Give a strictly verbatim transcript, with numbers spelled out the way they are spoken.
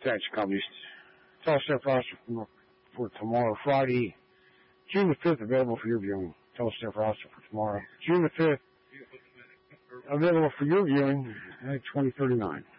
manufacturing companies. Telestar roster for, for tomorrow, Friday, June the fifth, available for your viewing. Telestar roster for tomorrow, June the fifth, available for your viewing at twenty thirty-nine.